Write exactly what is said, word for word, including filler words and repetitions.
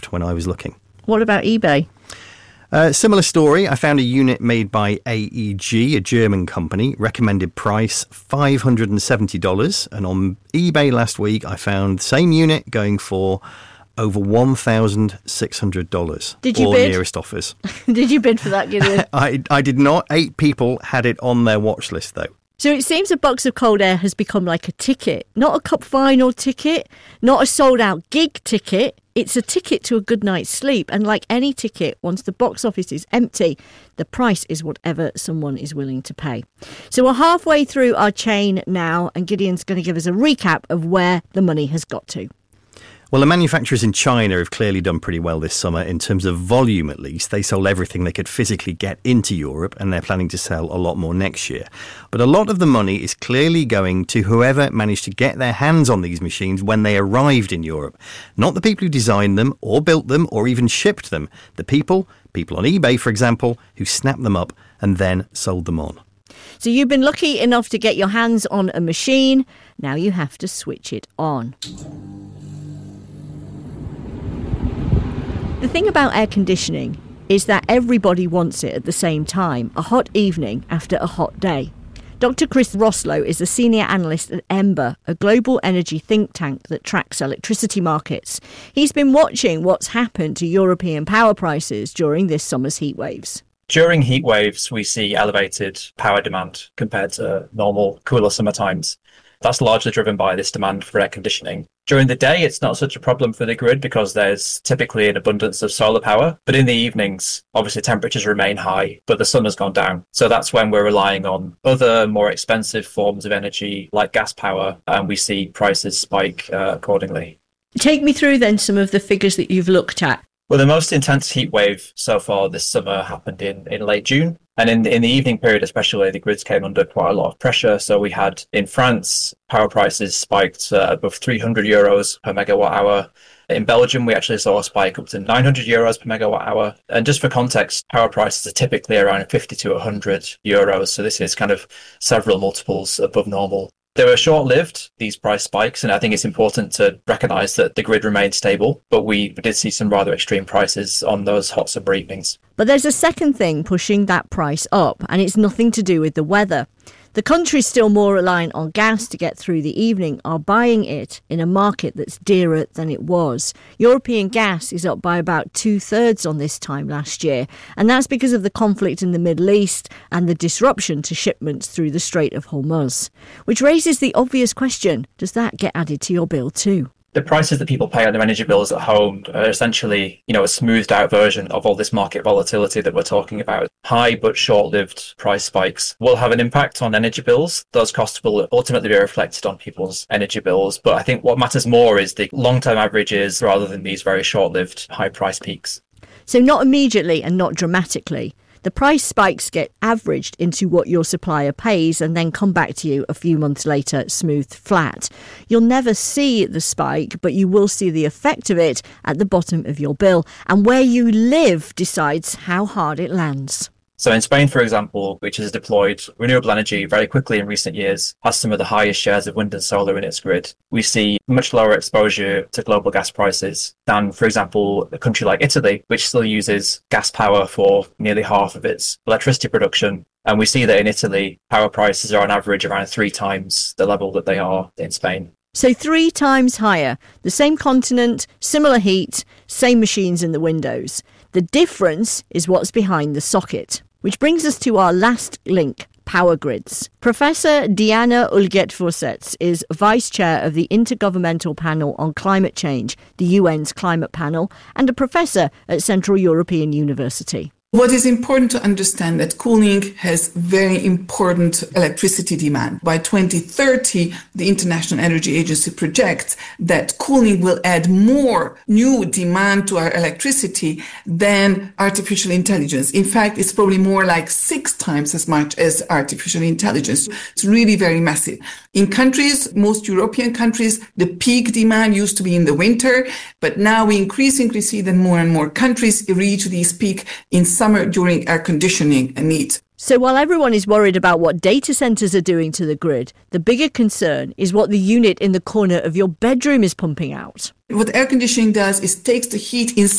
that when I was looking. What about eBay? Uh, similar story. I found a unit made by A E G, a German company. Recommended price five hundred seventy dollars. And on eBay last week, I found the same unit going for over one thousand six hundred dollars. Did you or bid? Nearest offers. Did you bid for that, Gideon? I, I did not. Eight people had it on their watch list, though. So it seems a box of cold air has become like a ticket. Not a cup final ticket, not a sold-out gig ticket. It's a ticket to a good night's sleep. And like any ticket, once the box office is empty, the price is whatever someone is willing to pay. So we're halfway through our chain now, and Gideon's going to give us a recap of where the money has got to. Well, the manufacturers in China have clearly done pretty well this summer in terms of volume, at least. They sold everything they could physically get into Europe, and they're planning to sell a lot more next year. But a lot of the money is clearly going to whoever managed to get their hands on these machines when they arrived in Europe. Not the people who designed them or built them or even shipped them. The people, people on eBay, for example, who snapped them up and then sold them on. So you've been lucky enough to get your hands on a machine. Now you have to switch it on. The thing about air conditioning is that everybody wants it at the same time, a hot evening after a hot day. Doctor Chris Roslow is a senior analyst at Ember, a global energy think tank that tracks electricity markets. He's been watching what's happened to European power prices during this summer's heat waves. During heat waves, we see elevated power demand compared to normal cooler summer times. That's largely driven by this demand for air conditioning. During the day, it's not such a problem for the grid because there's typically an abundance of solar power. But in the evenings, obviously temperatures remain high, but the sun has gone down. So that's when we're relying on other more expensive forms of energy like gas power, and we see prices spike uh, accordingly. Take me through then some of the figures that you've looked at. Well, the most intense heat wave so far this summer happened in, in late June. And in the, in the evening period, especially, the grids came under quite a lot of pressure. So we had in France, power prices spiked uh, above three hundred euros per megawatt hour. In Belgium, we actually saw a spike up to nine hundred euros per megawatt hour. And just for context, power prices are typically around fifty to one hundred euros. So this is kind of several multiples above normal. They were short-lived, these price spikes, and I think it's important to recognise that the grid remained stable, but we did see some rather extreme prices on those hot summer evenings. But there's a second thing pushing that price up, and it's nothing to do with the weather. The countries still more reliant on gas to get through the evening are buying it in a market that's dearer than it was. European gas is up by about two-thirds on this time last year, and that's because of the conflict in the Middle East and the disruption to shipments through the Strait of Hormuz. Which raises the obvious question, does that get added to your bill too? The prices that people pay on their energy bills at home are essentially, you know, a smoothed out version of all this market volatility that we're talking about. High but short-lived price spikes will have an impact on energy bills. Those costs will ultimately be reflected on people's energy bills. But I think what matters more is the long-term averages rather than these very short-lived high price peaks. So not immediately and not dramatically. The price spikes get averaged into what your supplier pays and then come back to you a few months later, smooth flat. You'll never see the spike, but you will see the effect of it at the bottom of your bill. And where you live decides how hard it lands. So in Spain, for example, which has deployed renewable energy very quickly in recent years, has some of the highest shares of wind and solar in its grid. We see much lower exposure to global gas prices than, for example, a country like Italy, which still uses gas power for nearly half of its electricity production. And we see that in Italy, power prices are on average around three times the level that they are in Spain. So three times higher. The same continent, similar heat, same machines in the windows. The difference is what's behind the socket. Which brings us to our last link, power grids. Professor Diana Ulget-Forssets is Vice Chair of the Intergovernmental Panel on Climate Change, the U N's climate panel, and a professor at Central European University. What is important to understand that cooling has very important electricity demand. By twenty thirty, the International Energy Agency projects that cooling will add more new demand to our electricity than artificial intelligence. In fact, it's probably more like six times as much as artificial intelligence. It's really very massive. In countries, most European countries, the peak demand used to be in the winter, but now we increasingly see that more and more countries reach these peak in summer during air conditioning needs. So while everyone is worried about what data centres are doing to the grid, the bigger concern is what the unit in the corner of your bedroom is pumping out. What air conditioning does is takes the heat in